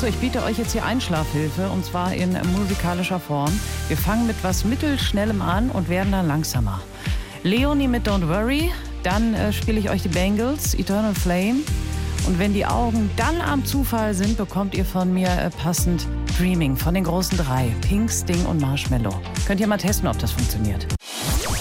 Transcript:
So, ich biete euch jetzt hier Einschlafhilfe und zwar in musikalischer Form. Wir fangen mit was Mittelschnellem an und werden dann langsamer. Leonie mit Don't Worry, dann spiele ich euch die Bangles, Eternal Flame. Und wenn die Augen dann am Zufall sind, bekommt ihr von mir passend Dreaming von den großen drei, Pink, Sting und Marshmello. Könnt ihr mal testen, ob das funktioniert.